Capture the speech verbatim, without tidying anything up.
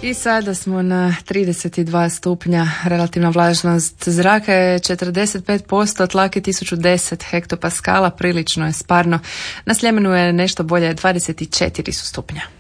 I sada smo na trideset dva stupnja, relativna vlažnost zraka je četrdeset pet posto, tlak je tisuću deset hektopaskala, prilično je sparno. Na Sljemenu je nešto bolje, dvadeset četiri su stupnja.